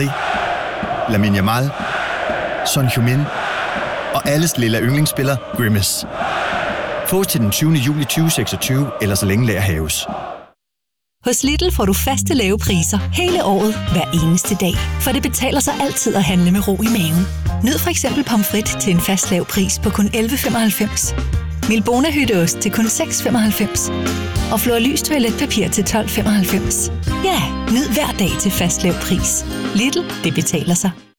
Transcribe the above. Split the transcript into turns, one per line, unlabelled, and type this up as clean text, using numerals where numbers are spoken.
Henry, Lamine Yamal, Son Heung-min og alles lille yndlingsspiller Grimace. Få til den 20. juli 2026, eller så længe lager haves.
Hos Lidl får du faste lave priser hele året, hver eneste dag. For det betaler sig altid at handle med ro i maven. Nyd for eksempel pomfrit til en fast lav pris på kun 11,95. Milbona hytteost til kun 6,95. Og Florlys toiletpapir til 12,95. Ja, nyd hver dag til fast lav pris. Lidl, det betaler sig.